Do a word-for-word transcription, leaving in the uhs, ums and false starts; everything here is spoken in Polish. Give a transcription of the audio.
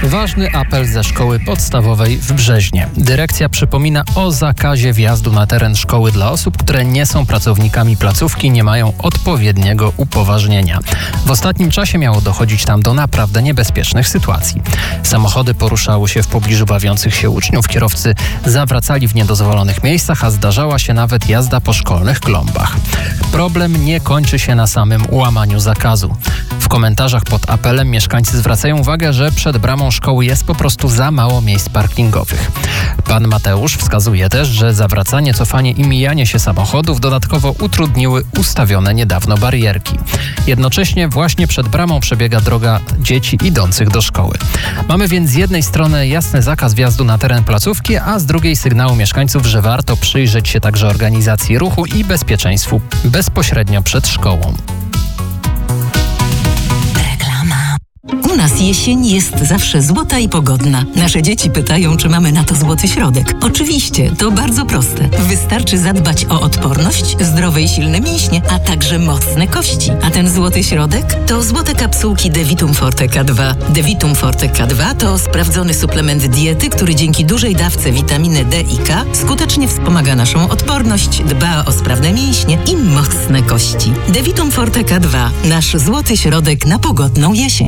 Ważny apel ze szkoły podstawowej w Brzeźnie. Dyrekcja przypomina o zakazie wjazdu na teren szkoły dla osób, które nie są pracownikami placówki, nie mają odpowiedniego upoważnienia. W ostatnim czasie miało dochodzić tam do naprawdę niebezpiecznych sytuacji. Samochody poruszały się w pobliżu bawiących się uczniów, kierowcy zawracali w niedozwolonych miejscach, a zdarzała się nawet jazda po szkolnych klombach. Problem nie kończy się na samym łamaniu zakazu. W komentarzach pod apelem mieszkańcy zwracają uwagę, że przed bramą szkoły jest po prostu za mało miejsc parkingowych. Pan Mateusz wskazuje też, że zawracanie, cofanie i mijanie się samochodów dodatkowo utrudniły ustawione niedawno barierki. Jednocześnie właśnie przed bramą przebiega droga dzieci idących do szkoły. Mamy więc z jednej strony jasny zakaz wjazdu na teren placówki, a z drugiej sygnał mieszkańców, że warto przyjrzeć się także organizacji ruchu i bezpieczeństwu bezpośrednio przed szkołą. U nas jesień jest zawsze złota i pogodna. Nasze dzieci pytają, czy mamy na to złoty środek. Oczywiście, to bardzo proste. Wystarczy zadbać o odporność, zdrowe i silne mięśnie, a także mocne kości. A ten złoty środek to złote kapsułki Devitum Forte K dwa. Devitum Forte K dwa to sprawdzony suplement diety, który dzięki dużej dawce witaminy D i K skutecznie wspomaga naszą odporność, dba o sprawne mięśnie i mocne kości. Devitum Forte K dwa. Nasz złoty środek na pogodną jesień.